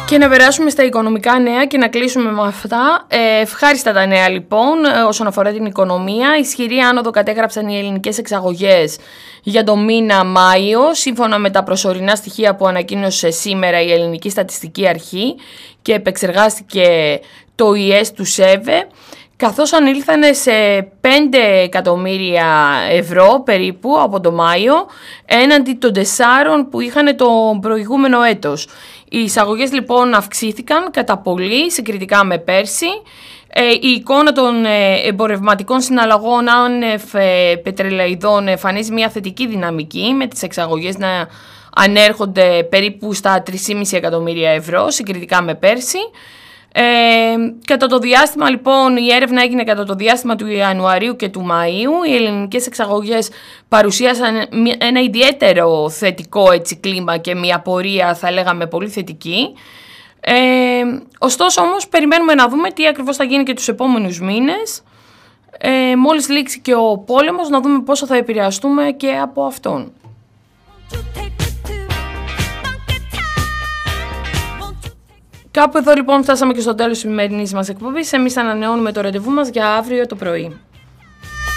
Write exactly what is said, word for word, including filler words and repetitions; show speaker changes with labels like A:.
A: Και να περάσουμε στα οικονομικά νέα και να κλείσουμε με αυτά. Ε, ευχάριστα τα νέα λοιπόν όσον αφορά την οικονομία. Ισχυρή άνοδο κατέγραψαν οι ελληνικές εξαγωγές για το μήνα Μάιο, σύμφωνα με τα προσωρινά στοιχεία που ανακοίνωσε σήμερα η Ελληνική Στατιστική Αρχή και επεξεργάστηκε το ι ες του ΣΕΒΕ, καθώς ανήλθανε σε πέντε εκατομμύρια ευρώ περίπου από το Μάιο, έναντι των τεσσάρων που είχαν το προηγούμενο έτος. Οι εισαγωγές λοιπόν αυξήθηκαν κατά πολύ συγκριτικά με πέρσι. Ε, η εικόνα των ε, εμπορευματικών συναλλαγών άνευ ε, πετρελαϊδών εμφανίζει μια θετική δυναμική, με τις εξαγωγές να ανέρχονται περίπου στα τρία κόμμα πέντε εκατομμύρια ευρώ συγκριτικά με πέρσι. Ε, κατά το διάστημα λοιπόν, η έρευνα έγινε κατά το διάστημα του Ιανουαρίου και του Μαΐου. Οι ελληνικές εξαγωγές παρουσίασαν ένα ιδιαίτερο θετικό έτσι, κλίμα και μια πορεία θα λέγαμε πολύ θετική. Ε, ωστόσο όμως περιμένουμε να δούμε τι ακριβώς θα γίνει και τους επόμενους μήνες. Ε, μόλις λήξει και ο πόλεμος, να δούμε πόσο θα επηρεαστούμε και από αυτόν. Κάπου εδώ λοιπόν φτάσαμε και στο τέλος της σημερινής μας εκπομπής. Εμείς ανανεώνουμε το ραντεβού μας για αύριο το πρωί.